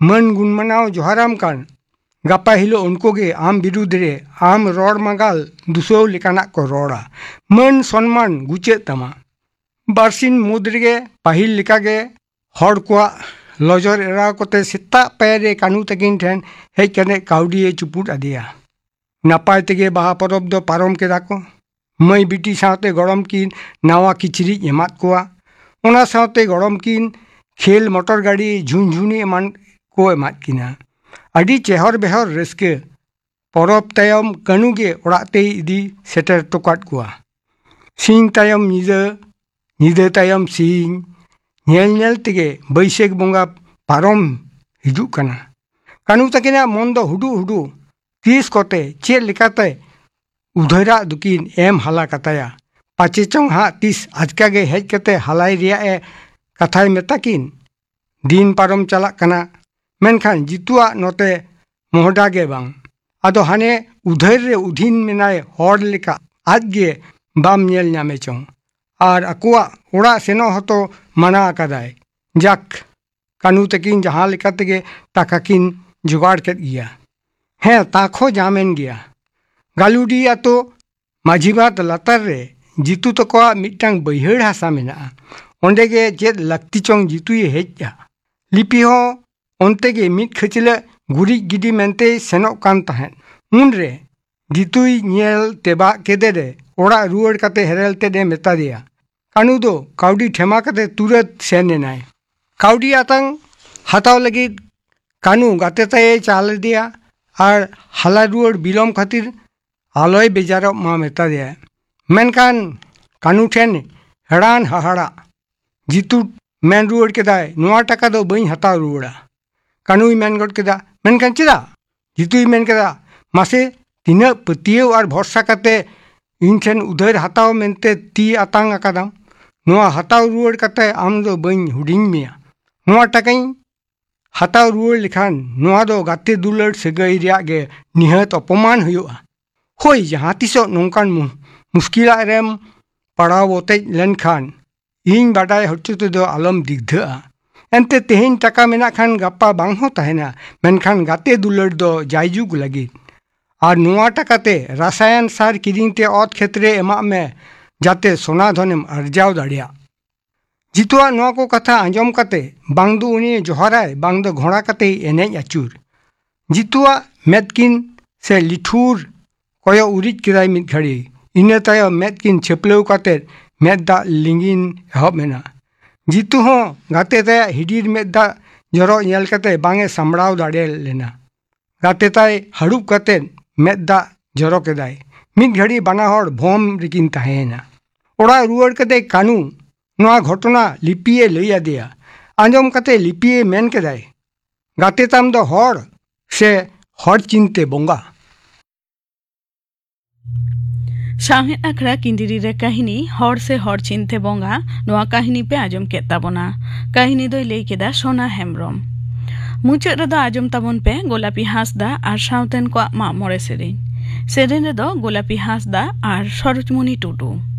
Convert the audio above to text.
मन गुणमनाव जोहाराम कान गापा हिलो उनको गे आम बिरुद्ध रे आम रोड मगाल दुसो लेकाना को रोड़ा मन सम्मान गुचे तमा बारसिन मुद्रगे पाहिल लिकागे हर को लजर एरा कोते सेता पैरे कानू तकिन ठेन हेज कने काउडी चुपुट आदिया नापाय तेगे बाहा परब दो पारम केदा को मई बिटी सावते गरम किन नावा किचरी एमात कोआ ओना सावते गरम किन खेल मोटर गाड़ी झुनझुनी एमान को एमात किना अड़ी चेहर बेहर रस्के परब तायम कानूगे ओराते इदी सेटर टोकाट कोआ सिंग तायम निदे तायम सिंग नेल नेल तेगे बैसेक बोंगा पारम हिजू कना कानू तकिना मन दो हुडू हुडू तीस कोते चेक लिकाते उधरा दुकिन एम हाला कताया पाचे चोंग हाँ तीस आजका गे हेज कते हलाई रिया ए कथाय मेताकिन दिन पारम चला कना मेनखान जितुआ नोते मोहडा गे बांग आदो हाने उधर रे उधिन मेनाय हर लेका आज गे बाम नेल नामे चोंग और अकुआ ओड़ा सेनो हतो मना कदाय जाक कानू तकिन जहाँ लेका तेगे टाका किन जुगाड़ केद गिया हैं ताखो जामेन गया गालुडी आतो माझीबात लातार रे जितु तको मिटटांग बैहड़ हासा मेना ओंडे गे चेद लक्ति चोंग जितुई हेज लिपि हो ओंते गे मिट खचिले गुरी गिडी मेनते सेनोक कान तहेन उन रे जितुई नेल तेबा केदे रे ओड़ा रुआड़ कते हेरेल तेदे मेता दिया कानू दो काउडी ठेमा कते तुरत सेने नाय काउडी आतंग हताव लगी कानू गाते ताये चाल दिया और हाला रुआड़ बिलोम खातिर आलोय बेजारो मा मेता दिया मेनखान कानू ठेन हेड़ान हाहाड़ा जितु मेन रुआड़ केदाय नोआ टाका दो बई हताव रुआड़ा कानूई मेन गड केदा मेनखान चेदा जितुई मेन केदा मासे तिना पतियो और भरसा कते इन ठेन उधर हताव मेनते ती आतांग अकादाम नोआ हताव रुआड़ कते आम दो बई हुडिंग मिया नोआ टाकाई हताव रुआड़ लिखान नोआ दो गाते दुलड़ सगाई रिया गे निहत अपमान हुआ होय जहाँ तिसो नोंकान मुश्किला रेम पड़ाव ओते लेनखान इन बाडाय हटचुते दो आलम दिग्धा एनते तेहेन टाका मेना खान गापा बांग हो तहेना मेनखान गाते दुलड़ दो जायजुग लगी और नोआ टाकाते रसायन सार किरिंगते ओत क्षेत्रे एमा में जाते सोना धनेम अर्जाव दाड़िया जितुआ नोआ को कथा आंजम कते बांग दो उनी जोहराय बांग दो घोड़ा कते एनेज अचूर जितुआ मेदकिन से लिठूर कोयो उरिज किराय मिद घड़ी इने तायो मेदकिन छेपलेव कते मेदा लिंगिन एहब मेना जितु हो गाते ताया हिडीर मेदा जरो नेल कते बांगे सामड़ाव दाड़े लेना गाते ताय हड़ुब कते मेदा जरो केदाय मिद घड़ी बाना हर भोम रिकिन तहेना ओड़ा रुआड़ कते कानू नोआ घटना लिपिए लैया दिया आंजम कते लिपिए मेन केदाय गाते ताम दो हर से हर चिंते बोंगा साहेब आखड़ा किंदिरी रे काहिनी हर से हर चिंते बोंगा नोआ काहिनी पे आजम के ताबोना काहिनी दो लई केदा सोना हेमब्रम मुचाद रे दो आजम ताबोन पे गोलापी हांसदा और सावतेन को मा मोरे सेरेन रे दो गोलापी हांसदा और सरोजमणि टुडू।